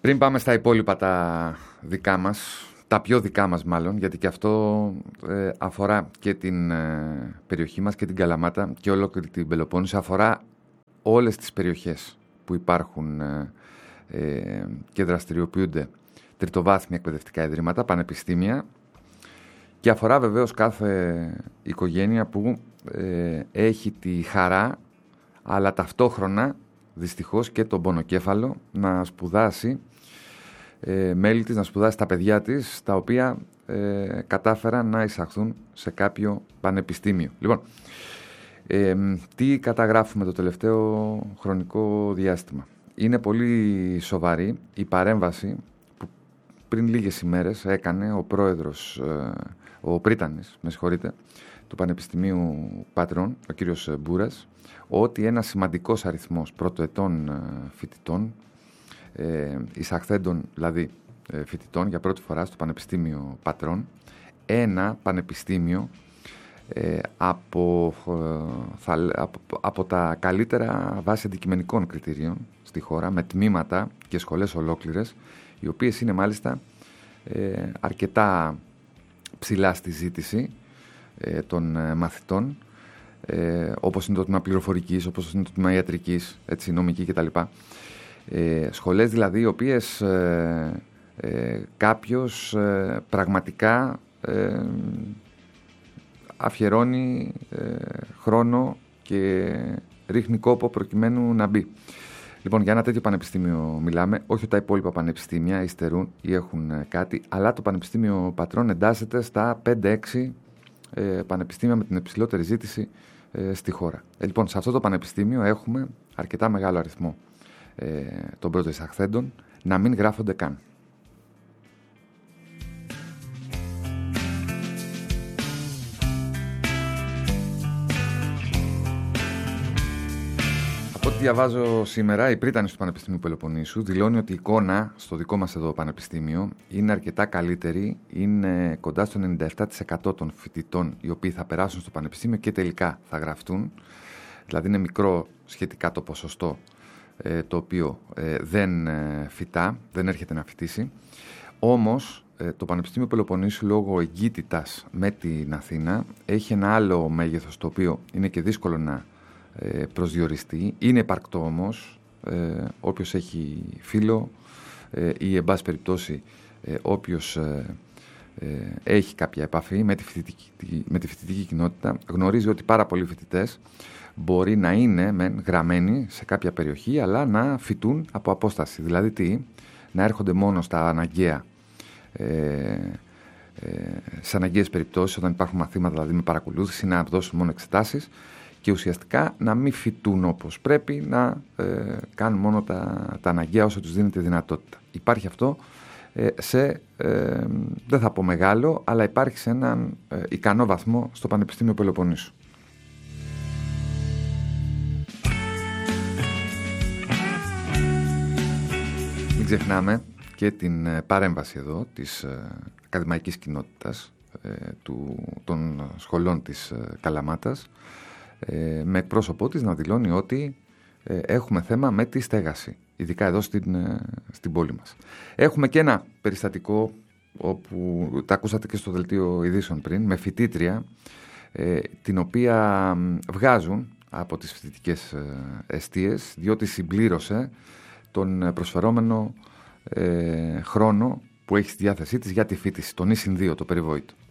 Πριν πάμε στα υπόλοιπα τα δικά μας, τα πιο δικά μας μάλλον, γιατί και αυτό αφορά και την περιοχή μας και την Καλαμάτα και ολόκληρη την Πελοπόννησο, αφορά όλες τις περιοχές που υπάρχουν και δραστηριοποιούνται τριτοβάθμια εκπαιδευτικά ιδρύματα, πανεπιστήμια, και αφορά βεβαίως κάθε οικογένεια που έχει τη χαρά, αλλά ταυτόχρονα δυστυχώς και τον πονοκέφαλο να σπουδάσει, μέλη της να σπουδάσει τα παιδιά της, τα οποία κατάφεραν να εισαχθούν σε κάποιο πανεπιστήμιο. Λοιπόν, τι καταγράφουμε το τελευταίο χρονικό διάστημα? Είναι πολύ σοβαρή η παρέμβαση που πριν λίγες ημέρες έκανε ο πρόεδρος, ο πρίτανης, του Πανεπιστημίου Πατρών, ο κύριος Μπούρας, ότι ένας σημαντικός αριθμός πρωτοετών φοιτητών, εισαχθέντων δηλαδή φοιτητών για πρώτη φορά στο Πανεπιστήμιο Πατρών, ένα πανεπιστήμιο από τα καλύτερα βάσει αντικειμενικών κριτηρίων στη χώρα, με τμήματα και σχολές ολόκληρες, οι οποίες είναι μάλιστα αρκετά ψηλά στη ζήτηση των μαθητών, όπως είναι το τμήμα πληροφορικής, όπως είναι το τμήμα ιατρικής, έτσι, νομική κτλ. Σχολές δηλαδή οι οποίες κάποιος πραγματικά αφιερώνει χρόνο και ρίχνει κόπο προκειμένου να μπει. Λοιπόν, για ένα τέτοιο πανεπιστήμιο μιλάμε, όχι τα υπόλοιπα πανεπιστήμια υστερούν ή έχουν κάτι, αλλά το Πανεπιστήμιο Πατρών εντάσσεται στα 5-6 πανεπιστήμια με την υψηλότερη ζήτηση στη χώρα. Λοιπόν, σε αυτό το πανεπιστήμιο έχουμε αρκετά μεγάλο αριθμό των πρώτων εισαχθέντων να μην γράφονται καν. Από ό,τι διαβάζω σήμερα, η πρίτανης του Πανεπιστημίου Πελοποννήσου δηλώνει ότι η εικόνα στο δικό μας εδώ πανεπιστήμιο είναι αρκετά καλύτερη, είναι κοντά στο 97% των φοιτητών οι οποίοι θα περάσουν στο πανεπιστήμιο και τελικά θα γραφτούν, δηλαδή είναι μικρό σχετικά το ποσοστό το οποίο δεν φοιτά, δεν έρχεται να φοιτήσει. Όμως το Πανεπιστήμιο Πελοποννήσου, λόγω εγκύτητας με την Αθήνα, έχει ένα άλλο μέγεθος το οποίο είναι και δύσκολο να προσδιοριστεί. Είναι υπαρκτό όμως, όποιος έχει φίλο ή εν πάση περιπτώσει όποιος έχει κάποια επαφή με τη φοιτητική κοινότητα, γνωρίζει ότι πάρα πολλοί φοιτητές μπορεί να είναι γραμμένοι σε κάποια περιοχή, αλλά να φοιτούν από απόσταση. Δηλαδή να έρχονται μόνο στα αναγκαία, σε αναγκαίες περιπτώσεις, όταν υπάρχουν μαθήματα δηλαδή με παρακολούθηση, να δώσουν μόνο εξετάσεις και ουσιαστικά να μην φοιτούν όπως πρέπει, να κάνουν μόνο τα αναγκαία όσο τους δίνεται δυνατότητα. Υπάρχει αυτό δεν θα πω μεγάλο, αλλά υπάρχει σε έναν ικανό βαθμό στο Πανεπιστήμιο Πελοποννήσου. Μην ξεχνάμε και την παρέμβαση εδώ της ακαδημαϊκής κοινότητας των σχολών της Καλαμάτας, με εκπρόσωπό της να δηλώνει ότι έχουμε θέμα με τη στέγαση, ειδικά εδώ στην πόλη μας. Έχουμε και ένα περιστατικό όπου τα ακούσατε και στο δελτίο ειδήσεων πριν, με φοιτήτρια την οποία βγάζουν από τις φοιτητικές εστίες διότι συμπλήρωσε τον προσφερόμενο χρόνο που έχει στη διάθεσή της για τη φοιτηση, τον ΙΣΥΝ 2, το περιβόητο.